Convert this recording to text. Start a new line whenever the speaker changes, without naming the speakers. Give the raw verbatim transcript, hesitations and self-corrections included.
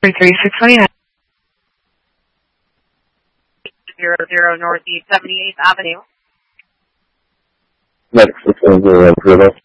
three three six one eight.
Zero zero Northeast seventy-eighth Avenue.
Next six one zero zero.